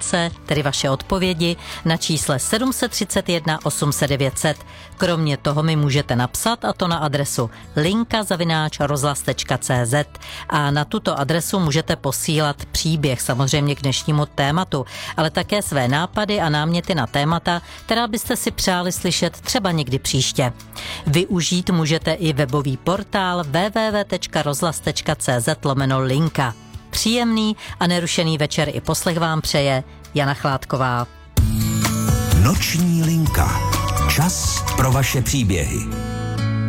informace, tedy vaše odpovědi, na čísle 731 800 900. Kromě toho mi můžete napsat, a to na adresu linka@rozhlas.cz, a na tuto adresu můžete posílat příběh, samozřejmě k dnešnímu tématu, ale také své nápady a náměty na témata, která byste si přáli slyšet třeba někdy příště. Využít můžete i webový portál www.rozhlas.cz/linka. Příjemný a nerušený večer i poslech vám přeje Jana Chládková. Noční linka. Čas pro vaše příběhy.